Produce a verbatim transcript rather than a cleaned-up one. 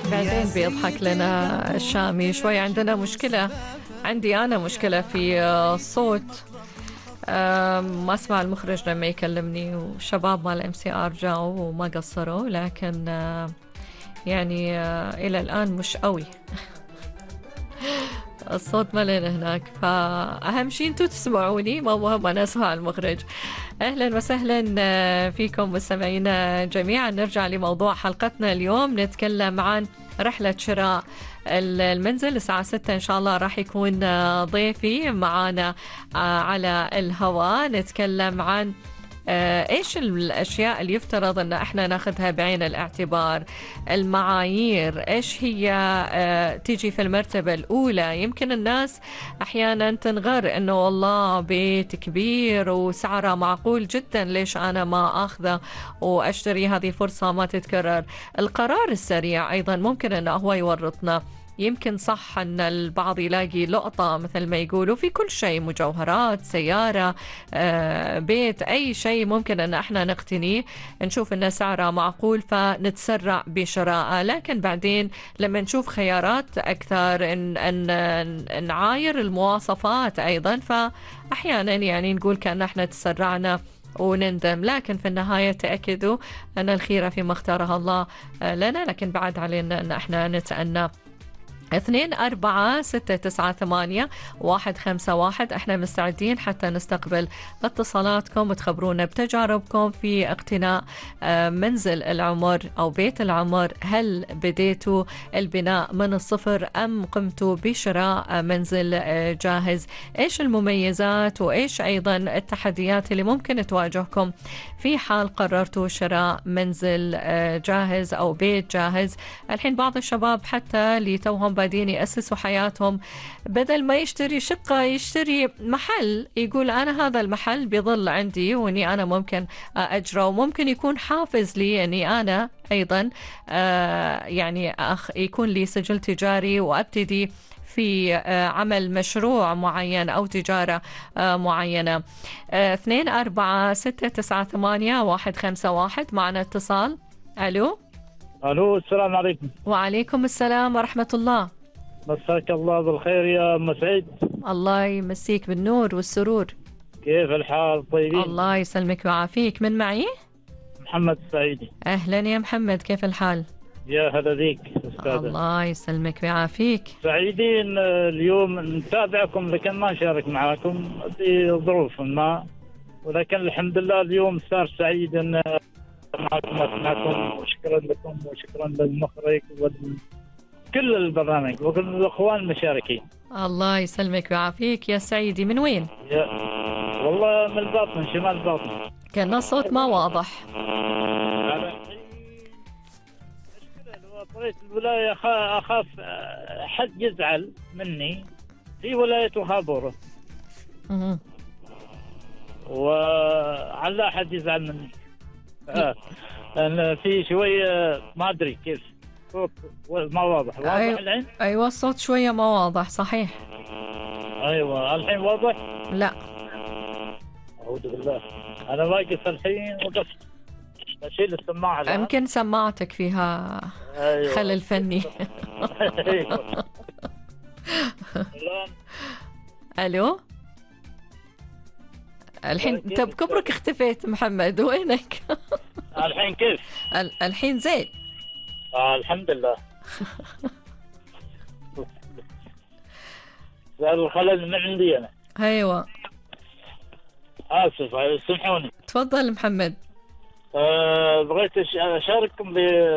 بعدين بيضحك لنا الشامي. شوي عندنا مشكلة، عندي أنا مشكلة في الصوت، ما أسمع المخرج لما يكلمني، والشباب مال ام سي ار جاوا وما قصروا، لكن يعني إلى الآن مش قوي الصوت ملين هناك، فأهم شيء انتوا تسمعوني، ما مهم أنا أسمع المخرج. أهلا وسهلا فيكم مستمعينا جميعا. نرجع لموضوع حلقتنا اليوم، نتكلم عن رحلة شراء المنزل. الساعة ستة إن شاء الله راح يكون ضيفي معنا على الهواء. نتكلم عن ايش الاشياء اللي يفترض ان احنا ناخذها بعين الاعتبار، المعايير ايش هي اه تيجي في المرتبة الاولى. يمكن الناس احيانا تنغر انه والله بيت كبير وسعره معقول جدا، ليش انا ما اخذه واشتري، هذه فرصة ما تتكرر. القرار السريع ايضا ممكن انه هو يورطنا. يمكن صح أن البعض يلاقي لقطة مثل ما يقولوا في كل شيء، مجوهرات، سيارة، بيت، أي شيء ممكن أن احنا نقتنيه، نشوف أن سعره معقول فنتسرع بشراءه. لكن بعدين لما نشوف خيارات أكثر، إن إن نعاير المواصفات أيضا، فأحيانا يعني نقول كأن احنا تسرعنا ونندم. لكن في النهاية تأكدوا أن الخيرة فيما اختارها الله لنا، لكن بعد علينا أن احنا نتأنى. اثنين أربعة ستة تسعة ثمانية واحد خمسة واحد. احنا مستعدين حتى نستقبل اتصالاتكم وتخبرونا بتجاربكم في اقتناء منزل العمر أو بيت العمر. هل بديتوا البناء من الصفر أم قمتوا بشراء منزل جاهز؟ ايش المميزات وايش أيضا التحديات اللي ممكن تواجهكم في حال قررتوا شراء منزل جاهز أو بيت جاهز؟ الحين بعض الشباب حتى اللي توهم بادين يأسسوا حياتهم، بدل ما يشتري شقة يشتري محل، يقول أنا هذا المحل بيظل عندي وإني أنا ممكن أجره، وممكن يكون حافز لي أني أنا أيضا آه يعني أخ يكون لي سجل تجاري وأبتدي في عمل مشروع معين أو تجارة معينة. اثنين أربعة ستة تسعة ثمانية واحد خمسة واحد. معنا اتصال. ألو. الو، السلام عليكم. وعليكم السلام ورحمة الله. مساك الله بالخير يا ام سعيد. الله يمسيك بالنور والسرور. كيف الحال؟ طيبين؟ الله يسلمك ويعافيك. من معي؟ محمد السعيدي. اهلا يا محمد، كيف الحال؟ يا هلا بيك استاذ. الله يسلمك ويعافيك. سعيدين اليوم نتابعكم، لكن ما نشارك معكم بظروف ما، ولكن الحمد لله اليوم صار سعيد ان معكم واسمعكم، وشكرا لكم وشكرا للمخرج وكل البرنامج وكل الاخوان المشاركين. الله يسلمك ويعافيك يا سعيدي. من وين؟ يا والله من الباطن، شمال الباطن. كان الصوت ما واضح. طريقة الولاية أخاف حد يزعل مني في ولاية وهابورة، وعلى حد يزعل مني آه. لأن في شوية ما أدري كيف صوت ما واضح. واضح أيوة. الحين؟ أيوة الصوت شوية ما واضح. صحيح. أيوة الحين واضح؟ لا. أعوذ بالله، أنا واقف الحين وقفت أشيل السماعة الآن. يمكن سماعتك فيها أيوة. خلل فني. أيوة. ألو. الحين انت بكبرك اختفيت محمد، وينك؟ الحين كيف؟ الحين زين. آه الحمد لله. صار الخلل من عندي أنا. أيوة. آسف، سامحوني. تفضل محمد. أه بغيت أشارككم ب